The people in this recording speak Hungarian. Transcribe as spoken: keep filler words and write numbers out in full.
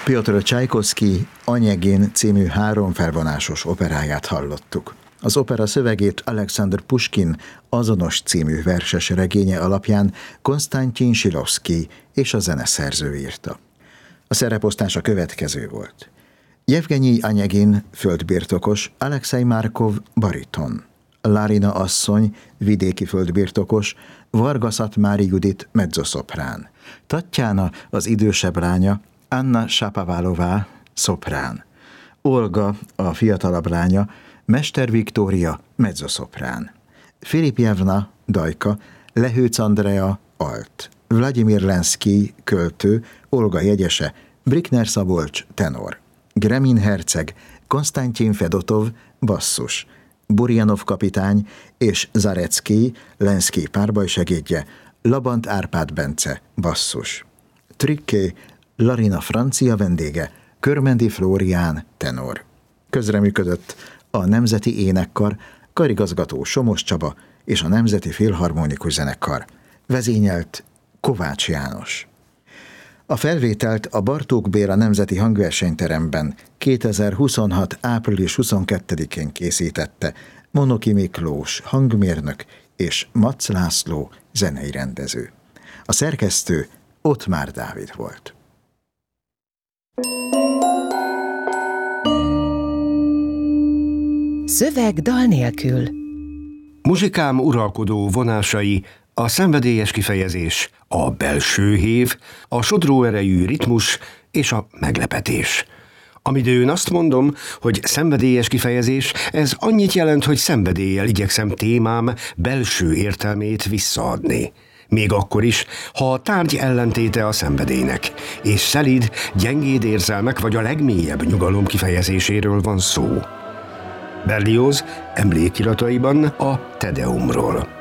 Piotr Csajkovszky Onyegin című három felvonásos operáját hallottuk. Az opera szövegét Alexander Puskin Azonos című verses regénye alapján Konstantin Csilovszky és a zeneszerző írta. A szereposztás a következő volt. Jevgenyi Onyegin földbirtokos, Alexei Markov bariton, Larina asszony vidéki földbirtokos, Varga Szatmári Judit mezzoszoprán, Tatjana az idősebb lánya, Anna Shapovalová szoprán, Olga a fiatalabb lánya, Mester Viktória mezzoszoprán, Filipjevna dajka, Lehőc Andrea alt, Vladimir Lenszky költő, Olga jegyese, Brickner Szabolcs tenor, Gremin herceg, Konstantin Fedotov basszus, Burjanov kapitány és Zarecki, Lenszky párbajsegédje, Labant Árpád Bence basszus, Trické, Larina francia vendége, Körmendi Flórián tenor. Közreműködött a Nemzeti Énekkar, karigazgató Somos Csaba és a Nemzeti Filharmonikus Zenekar. Vezényelt Kovács János. A felvételt a Bartók Béla Nemzeti Hangversenyteremben kétezer-huszonhat. április huszonkettedikén készítette Monoki Miklós hangmérnök és Matz László zenei rendező. A szerkesztő Ottmár Dávid volt. Szöveg dal nélkül. Muzsikám uralkodó vonásai, a szenvedélyes kifejezés, a belső hév, a sodró erejű ritmus és a meglepetés. Amidőn azt mondom, hogy szenvedélyes kifejezés, ez annyit jelent, hogy szenvedéllyel igyekszem témám belső értelmét visszaadni. Még akkor is, ha a tárgy ellentéte a szenvedélynek, és szelíd, gyengéd érzelmek vagy a legmélyebb nyugalom kifejezéséről van szó. Berlioz emlékirataiban a Te Deumról.